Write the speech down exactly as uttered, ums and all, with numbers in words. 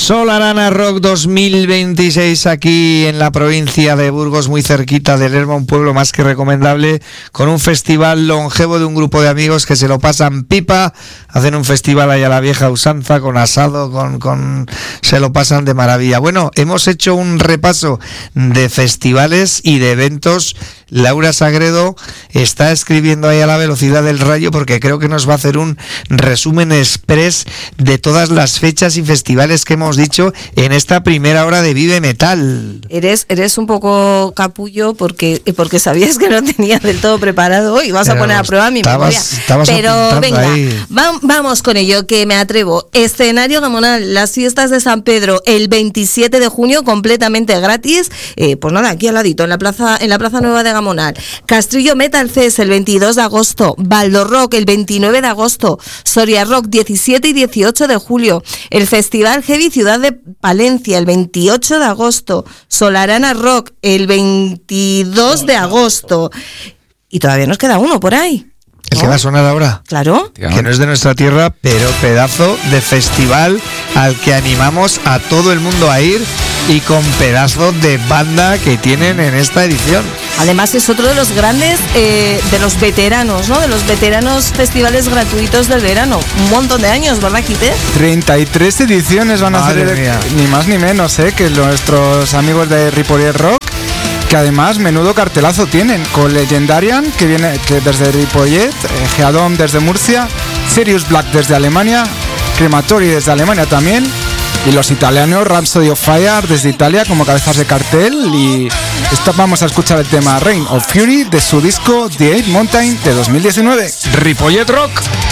Solarana Rock dos mil veintiséis aquí en la provincia de Burgos, muy cerquita de Lerma, un pueblo más que recomendable, con un festival longevo de un grupo de amigos que se lo pasan pipa, hacen un festival ahí a la vieja usanza, con asado, con, con se lo pasan de maravilla. Bueno, hemos hecho un repaso de festivales y de eventos. Laura Sagredo está escribiendo ahí a la velocidad del rayo porque creo que nos va a hacer un resumen express de todas las fechas y festivales que hemos dicho en esta primera hora de Vive Metal. Eres eres un poco capullo porque porque sabías que no tenía del todo preparado y vas Pero a poner a prueba mi memoria. Estabas Pero venga, ahí. Va, vamos con ello, que me atrevo. Escenario Gamonal, las fiestas de San Pedro, el veintisiete de junio, completamente gratis. Eh, pues nada, aquí al ladito, en la plaza, en la Plaza Nueva de Gamonal. Castrillo Metal Fest el veintidós de agosto, Baldo Rock el veintinueve de agosto, Soria Rock diecisiete y dieciocho de julio, el Festival Heavy Ciudad de Palencia el veintiocho de agosto, Solarana Rock el veintidós de agosto. Y todavía nos queda uno por ahí. ¿El que va a sonar ahora? Claro. Que no es de nuestra tierra, pero pedazo de festival al que animamos a todo el mundo a ir y con pedazo de banda que tienen en esta edición. Además es otro de los grandes, eh, de los veteranos, ¿no? De los veteranos festivales gratuitos del verano. Un montón de años, ¿verdad, Quite? treinta y tres ediciones van a Madre hacer, mía. Ni más ni menos, ¿eh? Que nuestros amigos de Ripollet Rock, que además menudo cartelazo tienen, con Legendarian, que viene que desde Ripollet, eh, Geadom desde Murcia, Sirius Black desde Alemania, Crematory desde Alemania también, y los italianos Rhapsody of Fire desde Italia como cabezas de cartel. Y esto vamos a escuchar el tema Reign of Fury de su disco The Eight Mountain de dos mil diecinueve. Ripollet Rock.